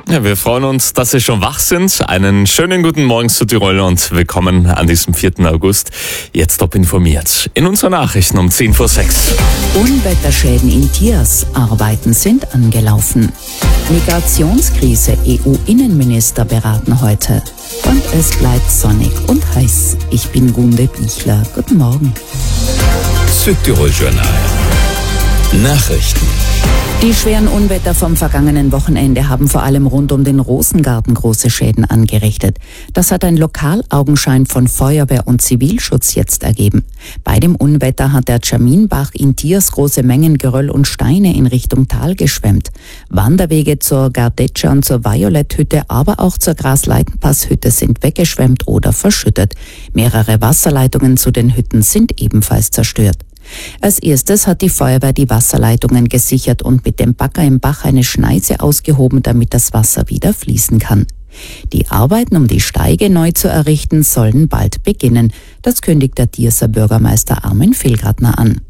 Ja, wir freuen uns, dass Sie schon wach sind. Einen schönen guten Morgen zu Tirol und willkommen an diesem 4. August. Jetzt top informiert. In unseren Nachrichten um 10 vor 6. Unwetterschäden in Tiers. Arbeiten sind angelaufen. Migrationskrise. EU-Innenminister beraten heute. Und es bleibt sonnig und heiß. Ich bin Gunde Bichler. Guten Morgen. Südtirol-Journal. Nachrichten. Die schweren Unwetter vom vergangenen Wochenende haben vor allem rund um den Rosengarten große Schäden angerichtet. Das hat ein Lokalaugenschein von Feuerwehr und Zivilschutz jetzt ergeben. Bei dem Unwetter hat der Tschaminbach in Tiers große Mengen Geröll und Steine in Richtung Tal geschwemmt. Wanderwege zur Gardetscha und zur Violetthütte, aber auch zur Grasleitenpasshütte sind weggeschwemmt oder verschüttet. Mehrere Wasserleitungen zu den Hütten sind ebenfalls zerstört. Als erstes hat die Feuerwehr die Wasserleitungen gesichert und mit dem Bagger im Bach eine Schneise ausgehoben, damit das Wasser wieder fließen kann. Die Arbeiten, um die Steige neu zu errichten, sollen bald beginnen. Das kündigt der Tierser Bürgermeister Armin Fehlgratner an.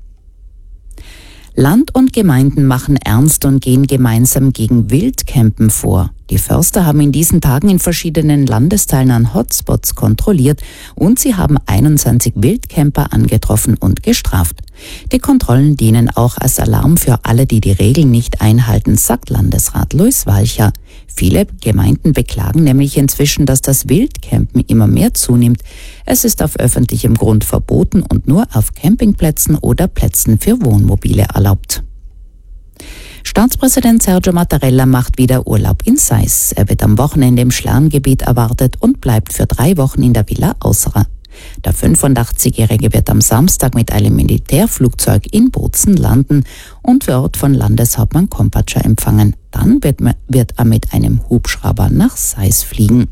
Land und Gemeinden machen ernst und gehen gemeinsam gegen Wildcampen vor. Die Förster haben in diesen Tagen in verschiedenen Landesteilen an Hotspots kontrolliert und sie haben 21 Wildcamper angetroffen und gestraft. Die Kontrollen dienen auch als Alarm für alle, die die Regeln nicht einhalten, sagt Landesrat Luis Walcher. Viele Gemeinden beklagen nämlich inzwischen, dass das Wildcampen immer mehr zunimmt. Es ist auf öffentlichem Grund verboten und nur auf Campingplätzen oder Plätzen für Wohnmobile erlaubt. Staatspräsident Sergio Mattarella macht wieder Urlaub in Sais. Er wird am Wochenende im Schlerngebiet erwartet und bleibt für 3 Wochen in der Villa Ausserer. Der 85-Jährige wird am Samstag mit einem Militärflugzeug in Bozen landen und wird von Landeshauptmann Kompatscher empfangen. Dann wird er mit einem Hubschrauber nach Sais fliegen.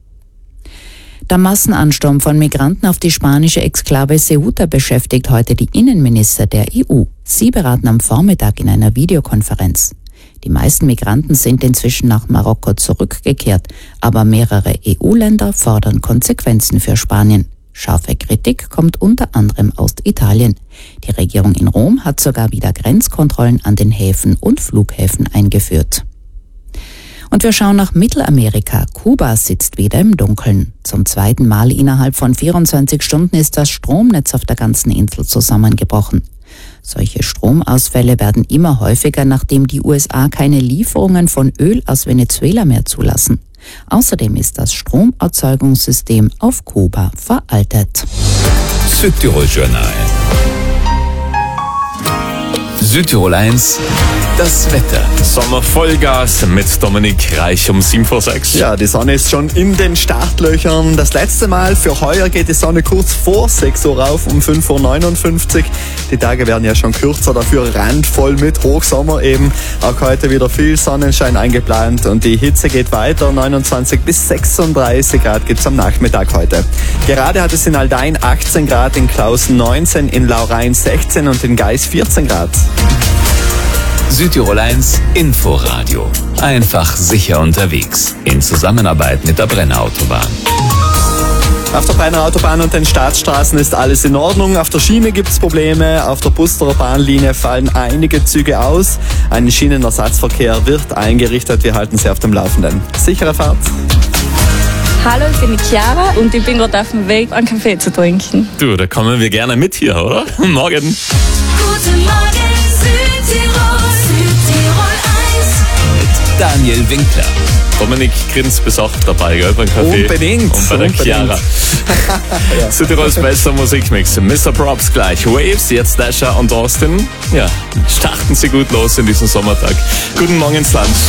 Der Massenansturm von Migranten auf die spanische Exklave Ceuta beschäftigt heute die Innenminister der EU. Sie beraten am Vormittag in einer Videokonferenz. Die meisten Migranten sind inzwischen nach Marokko zurückgekehrt, aber mehrere EU-Länder fordern Konsequenzen für Spanien. Scharfe Kritik kommt unter anderem aus Italien. Die Regierung in Rom hat sogar wieder Grenzkontrollen an den Häfen und Flughäfen eingeführt. Und wir schauen nach Mittelamerika. Kuba sitzt wieder im Dunkeln. Zum 2. Mal innerhalb von 24 Stunden ist das Stromnetz auf der ganzen Insel zusammengebrochen. Solche Stromausfälle werden immer häufiger, nachdem die USA keine Lieferungen von Öl aus Venezuela mehr zulassen. Außerdem ist das Stromerzeugungssystem auf Kuba veraltet. Südtirol-Journal. Südtirol 1, das Wetter. Sommervollgas mit Dominik Reich um 7 vor 6. Ja, die Sonne ist schon in den Startlöchern. Das letzte Mal für heuer geht die Sonne kurz vor 6 Uhr rauf, um 5.59 Uhr. Die Tage werden ja schon kürzer, dafür randvoll mit Hochsommer eben. Auch heute wieder viel Sonnenschein eingeplant und die Hitze geht weiter. 29 bis 36 Grad gibt's am Nachmittag heute. Gerade hat es in Aldein 18 Grad, in Klausen 19, in Laurein 16 und in Geis 14 Grad. Südtirol 1 Inforadio. Einfach sicher unterwegs. In Zusammenarbeit mit der Brenner Autobahn. Auf der Brenner Autobahn und den Staatsstraßen ist alles in Ordnung. Auf der Schiene gibt's Probleme. Auf der Busterer Bahnlinie fallen einige Züge aus. Ein Schienenersatzverkehr wird eingerichtet. Wir halten Sie auf dem Laufenden. Sichere Fahrt. Hallo, ich bin die Chiara und ich bin gerade auf dem Weg, einen Kaffee zu trinken. Du, da kommen wir gerne mit hier, oder? Morgen. Guten Morgen, Südtirol, Südtirol 1. Mit Daniel Winkler. Dominik grinst besorgt dabei, gell, beim Kaffee. Unbedingt. Und bei der Chiara. Ja. Südtirols bester Musikmix. Mr. Props gleich. Waves, jetzt Dasha und Austin. Ja, starten Sie gut los in diesem Sommertag. Guten Morgen ins Land.